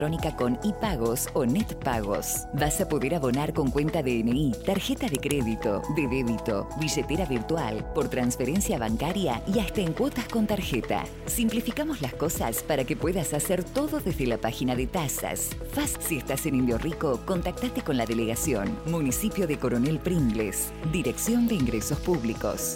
electrónica con iPagos o NetPagos. Vas a poder abonar con cuenta DNI, tarjeta de crédito, de débito, billetera virtual, por transferencia bancaria y hasta en cuotas con tarjeta. Simplificamos las cosas para que puedas hacer todo desde la página de tasas. Fast, si estás en Indio Rico, contactate con la delegación. Municipio de Coronel Pringles. Dirección de Ingresos Públicos.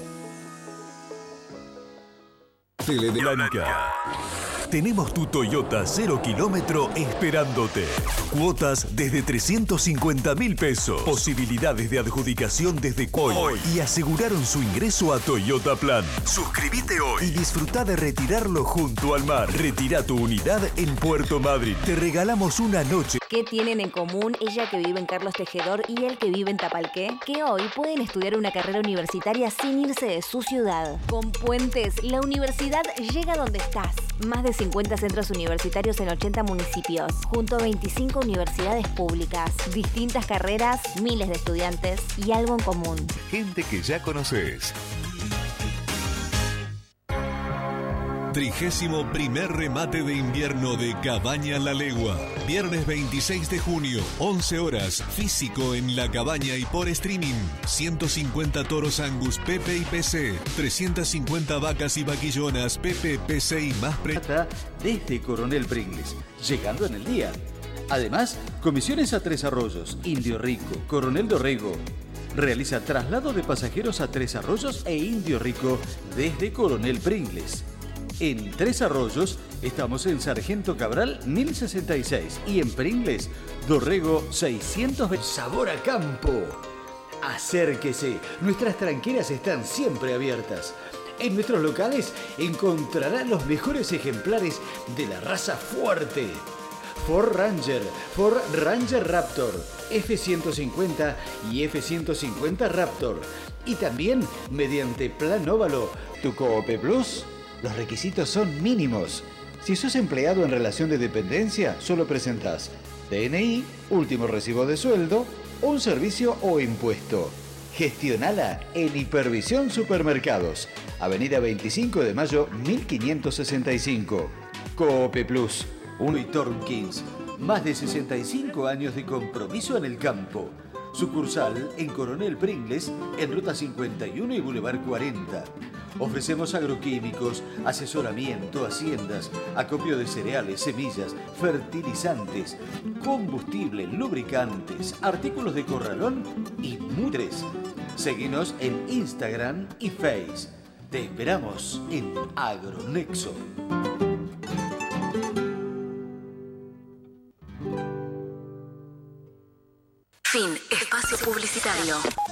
Teledelanica. Tenemos tu Toyota 0 kilómetro esperándote. Cuotas desde 350.000 pesos. Posibilidades de adjudicación desde hoy. Y aseguraron su ingreso a Toyota Plan. Suscríbete hoy y disfruta de retirarlo junto al mar. Retira tu unidad en Puerto Madryn. Te regalamos una noche. ¿Qué tienen en común ella que vive en Carlos Tejedor y él que vive en Tapalqué? Que hoy pueden estudiar una carrera universitaria sin irse de su ciudad. Con Puentes, la universidad llega donde estás. Más de 50 centros universitarios en 80 municipios, junto a 25 universidades públicas, distintas carreras, miles de estudiantes y algo en común. Gente que ya conoces. 31º remate de invierno de Cabaña La Legua. Viernes 26 de junio, 11 horas, físico en La Cabaña y por streaming. 150 toros Angus Pepe y PC, 350 vacas y vaquillonas Pepe, PC y más desde Coronel Pringles, llegando en el día. Además, comisiones a Tres Arroyos, Indio Rico, Coronel Dorrego. Realiza traslado de pasajeros a Tres Arroyos e Indio Rico desde Coronel Pringles. En Tres Arroyos estamos en Sargento Cabral 1066 y en Pringles, Dorrego 620. Sabor a campo. Acérquese, nuestras tranqueras están siempre abiertas. En nuestros locales encontrará los mejores ejemplares de la raza fuerte. Ford Ranger Raptor, F-150 y F-150 Raptor. Y también mediante Plan Óvalo, tu Coop Plus. Los requisitos son mínimos. Si sos empleado en relación de dependencia, solo presentás DNI, último recibo de sueldo, un servicio o impuesto. Gestionala en Hipervisión Supermercados, Avenida 25 de Mayo 1565. Coop Plus, Uno y Torkins, más de 65 años de compromiso en el campo. Sucursal en Coronel Pringles, en Ruta 51 y Boulevard 40. Ofrecemos agroquímicos, asesoramiento, haciendas, acopio de cereales, semillas, fertilizantes, combustible, lubricantes, artículos de corralón y mutres. Seguinos en Instagram y Face. Te esperamos en Agronexo. Fin. Espacio publicitario.